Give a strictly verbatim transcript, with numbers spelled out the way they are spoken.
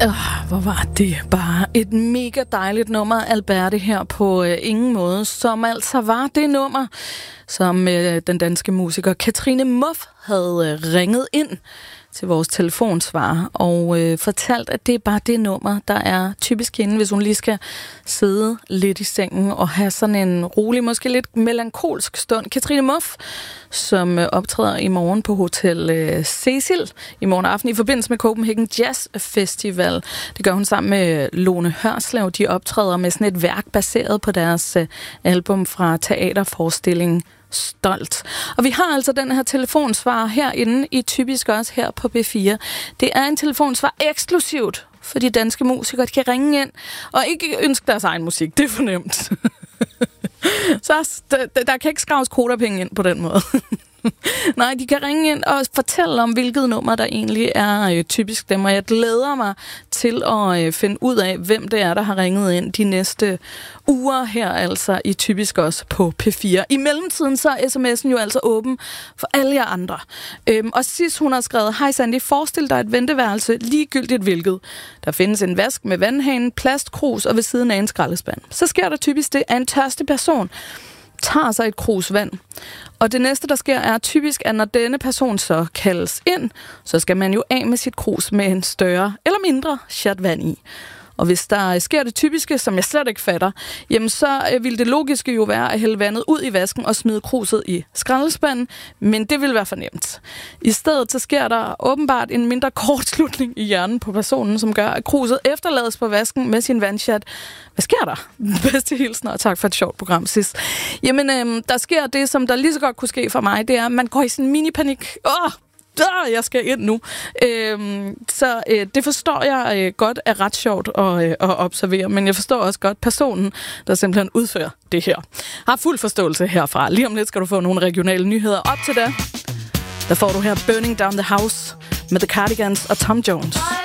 Uh, hvor var det bare et mega dejligt nummer, Alberte, her på uh, ingen måde, som altså var det nummer, som uh, den danske musiker Katrine Muff havde uh, ringet ind til vores telefonsvar og øh, fortalt, at det er bare det nummer, der er typisk hende, hvis hun lige skal sidde lidt i sengen og have sådan en rolig, måske lidt melankolsk stund. Katrine Muff, som øh, optræder i morgen på Hotel øh, Cecil i morgen aften i forbindelse med Copenhagen Jazz Festival. Det gør hun sammen med Lone Hørslev. De optræder med sådan et værk baseret på deres øh, album fra teaterforestillingen Stolt. Og vi har altså den her telefonsvar herinde i Typisk også her på B fire. Det er en telefonsvar eksklusivt for de danske musikere. De kan ringe ind og ikke ønske deres egen musik. Det er fornemt. Så der, der kan ikke skraves kodapenge ind på den måde. Nej, de kan ringe ind og fortælle om, hvilket nummer der egentlig er øh, typisk dem, og jeg glæder mig til at øh, finde ud af, hvem det er, der har ringet ind de næste uger her, altså i Typisk også på P fire. I mellemtiden så er sms'en jo altså åben for alle jer andre. Øhm, og sidst hun har skrevet: Hej Sandy, forestil dig et venteværelse, ligegyldigt hvilket. Der findes en vask med vandhanen, plastkrus og ved siden af en skraldespand. Så sker der typisk det, at en tørstig person tager sig et krus vand. Og det næste, der sker, er typisk, at når denne person så kaldes ind, så skal man jo af med sit krus med en større eller mindre chat vand i. Og hvis der sker det typiske, som jeg slet ikke fatter, jamen så vil det logiske jo være at hælde vandet ud i vasken og smide kruset i skraldespanden, men det vil være for nemt. I stedet så sker der åbenbart en mindre kortslutning i hjernen på personen, som gør, at kruset efterlades på vasken med sin vandchat. Hvad sker der? Bedste hilsen, og tak for et sjovt program sidst. Jamen, øhm, der sker det, som der lige så godt kunne ske for mig, det er, at man går i sådan en mini-panik. Åh! Der, jeg skal ind nu. Øhm, så øh, det forstår jeg øh, godt er ret sjovt at, øh, at observere, men jeg forstår også godt personen, der simpelthen udfører det her. Har fuld forståelse herfra. Lige om lidt skal du få nogle regionale nyheder. Op til det, der får du her Burning Down the House med The Cardigans og Tom Jones.